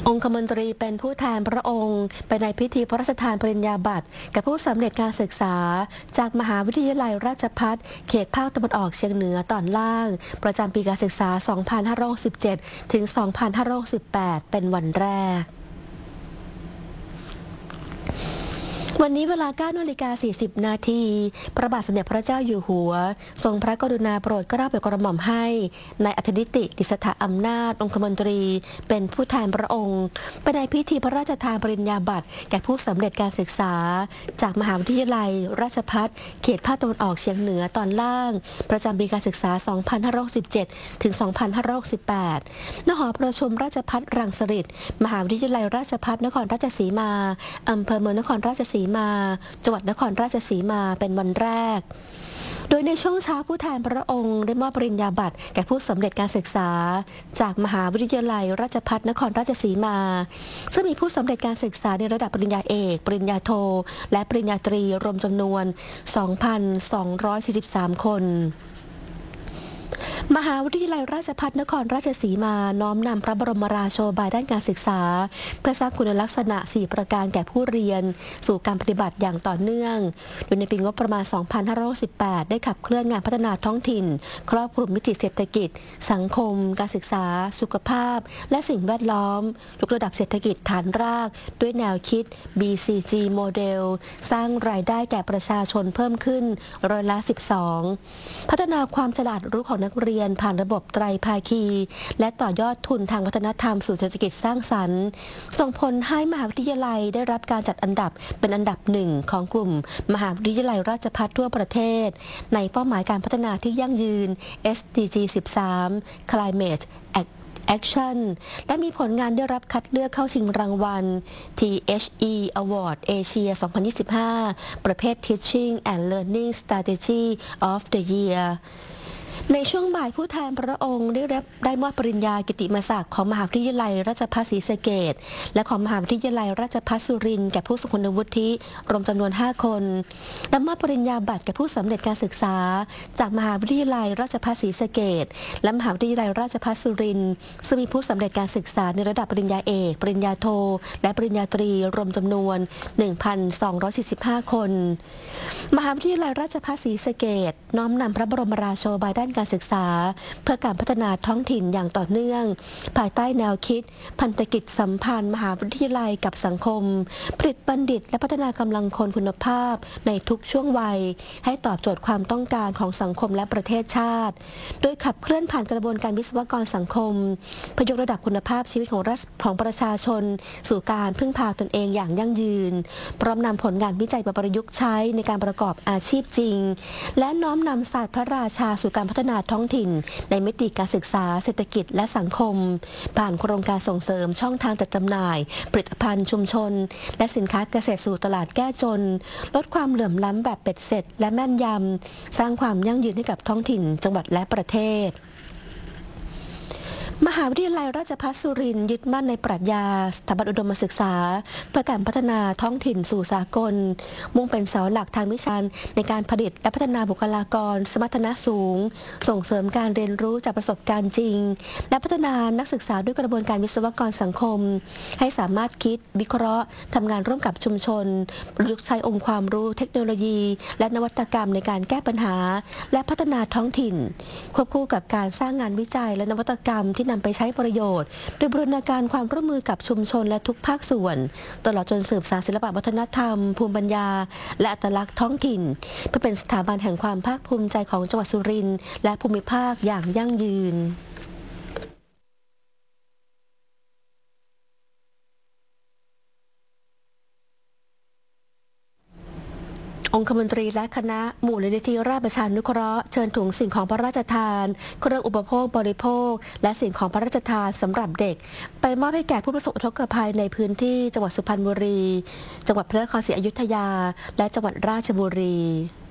องคมนตรีเป็นผู้แทนพระองค์ไปในพิธีพระราชทานปริญญาบัตรกับผู้สำเร็จการศึกษาจากมหาวิทยาลัยราชภัฏเขตภาคตะวันออกเฉียงเหนือตอนล่างประจำปีการศึกษา 2567 ถึง 2568 เป็นวันแรกวันนี้เวลา 9:40 นาทีพระบาทสมเด็จพระเจ้าอยู่หัวทรงพระกรุณาโปรดเกล้าโปรดกระหม่อมให้นายอัธนิติ ดิษฐอำนาจองคมนตรีเป็นผู้แทนพระองค์ไปในพิธีพระราชทานปริญญาบัตรแก่ผู้สำเร็จการศึกษาจากมหาวิทยาลัยราชภัฏเขตภาคตะวันออกเฉียงเหนือตอนล่างประจำปีการศึกษา 2567 ถึง 2568 ณ หอประชุมราชภัฏรังสฤษฎ์มหาวิทยาลัยราชภัฏนครราชสีมาอำเภอเมืองนครราชสีมาจังหวัดนครราชสีมาเป็นวันแรกโดยในช่วงเช้าผู้แทนพระองค์ได้มอบปริญญาบัตรแก่ผู้สำเร็จการศึกษาจากมหาวิทยาลัยราชภัฏนครราชสีมาซึ่งมีผู้สำเร็จการศึกษาในระดับปริญญาเอกปริญญาโทและปริญญาตรีรวมจำนวน 2,243 คนมหาวิทยาลัยราชภัฏนครราชสีมาน้อมนำพระบรมราโชบายด้านการศึกษาเพื่อสร้างคุณลักษณะ 4 ประการแก่ผู้เรียนสู่การปฏิบัติอย่างต่อเนื่องโดยในปีงบประมาณ 2568 ได้ขับเคลื่อนงานพัฒนาท้องถิ่นครอบคลุมมิติเศรษฐกิจสังคมการศึกษาสุขภาพและสิ่งแวดล้อมยกระดับเศรษฐกิจฐานรากด้วยแนวคิด BCG โมเดลสร้างรายได้แก่ประชาชนเพิ่มขึ้น12%พัฒนาความฉลาดรู้ของนักเรียนผ่านระบบไตรภาคีและต่อยอดทุนทางวัฒนธรรมสู่เศรษฐกิจสร้างสรรค์ส่งผลให้มหาวิทยาลัยได้รับการจัดอันดับเป็นอันดับหนึ่งของกลุ่มมหาวิทยาลัยราชภัฏทั่วประเทศในเป้าหมายการพัฒนาที่ยั่งยืน SDG 13 Climate Action และมีผลงานได้รับคัดเลือกเข้าชิงรางวัล THE Award Asia 2025 ประเภท Teaching and Learning Strategy of the Yearในช่วงบ่ายผู้แทนพระองค์ได้มอบปริญญากิตติมศักดิ์ของมหาวิทยาลัยราชภัฏศรีสะเกษและของมหาวิทยาลัยราชภัฏสุรินทร์แก่ผู้ทรงคุณวุฒิรวมจำนวน 5 คนและมอบปริญญาบัตรแก่ผู้สำเร็จการศึกษาจากมหาวิทยาลัยราชภัฏศรีสะเกษและมหาวิทยาลัยราชภัฏสุรินทร์ซึ่งมีผู้สำเร็จการศึกษาในระดับปริญญาเอกปริญญาโทและปริญญาตรีรวมจำนวน 1,245 คนมหาวิทยาลัยราชภัฏศรีสะเกษน้อมนำพระบรมราโชบายด้านการศึกษาเพื่อการพัฒนาท้องถิ่นอย่างต่อเนื่องภายใต้แนวคิดพันธกิจสัมพันธ์มหาวิทยาลัยกับสังคมผลิตบัณฑิตและพัฒนากำลังคนคุณภาพในทุกช่วงวัยให้ตอบโจทย์ความต้องการของสังคมและประเทศชาติโดยขับเคลื่อนผ่านกระบวนการวิศวกรสังคมเพื่อยกระดับคุณภาพชีวิตของประชาชนสู่การพึ่งพาตนเองอย่างยั่งยืนพร้อมนำผลงานวิจัยมาประยุกต์ใช้ในการประกอบอาชีพจริงและน้อมนำศาสตร์พระราชาสู่การพัฒนาท้องถิ่นในมิติการศึกษาเศรษฐกิจและสังคมผ่านโครงการส่งเสริมช่องทางจัดจำหน่ายผลิตภัณฑ์ชุมชนและสินค้าเกษตรสู่ตลาดแก้จนลดความเหลื่อมล้ำแบบเป็ดเสร็จและแม่นยำสร้างความยั่งยืนให้กับท้องถิ่นจังหวัดและประเทศมหาวิทยาลัยราชภัฏสุรินทร์ยึดมั่นในปรัชญาสถาบันอุดมศึกษาเพื่อการพัฒนาท้องถิ่นสู่สากลมุ่งเป็นเสาหลักทางวิชาในการผลิตและพัฒนาบุคลากรสมรรถนะสูงส่งเสริมการเรียนรู้จากประสบการณ์จริงและพัฒนานักศึกษาด้วยกระบวนการวิศวกรสังคมให้สามารถคิดวิเคราะห์ทำงานร่วมกับชุมชนประยุกต์ใช้องค์ความรู้เทคโนโลยีและนวัตกรรมในการแก้ปัญหาและพัฒนาท้องถิ่นควบคู่กับการสร้างงานวิจัยและนวัตกรรมที่นำไปใช้ประโยชน์โดยบูรณาการความร่วมมือกับชุมชนและทุกภาคส่วนตลอดจนสืบสานศิลปวัฒนธรรมภูมิปัญญาและอัตลักษณ์ท้องถิ่นเพื่อเป็นสถาบันแห่งความภาคภูมิใจของจังหวัดสุรินทร์และภูมิภาคอย่างยั่งยืนองคมนตรีและคณะมูลนิธิราชประชานุเคราะห์เชิญถุงสิ่งของพระราชทานเครื่องอุปโภคบริโภคและสิ่งของพระราชทานสำหรับเด็กไปมอบให้แก่ผู้ประสบอุทกภัยในพื้นที่จังหวัดสุพรรณบุรีจังหวัดพระนครศรีอยุธยาและจังหวัดราชบุรี